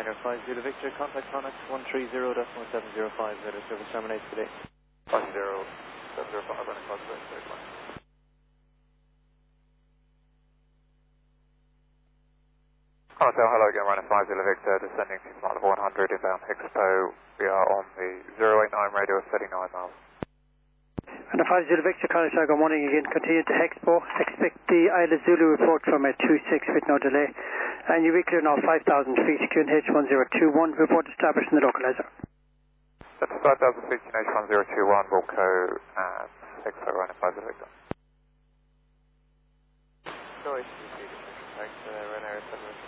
Ryanair 5 Zulu Victor, contact Connex 130.705, Zeta service terminates today. 10705, running 5 Hotel, hello again, Ryanair 5 Zulu Victor, descending to flight level 100, inbound Expo. We are on the 089 radio, 39 miles. And the 5 Zulu Victor, Connex, good morning again, continue to Expo. Expect the Isla Zulu report from a 26 with no delay. And you clear now 5,000 feet, QNH 1021, report established in the localizer. That's 5,000 feet, QNH 1021, Volco and Expo, Ryanair 5 Zulu Victor. No HTC, thanks, Ryanair 7.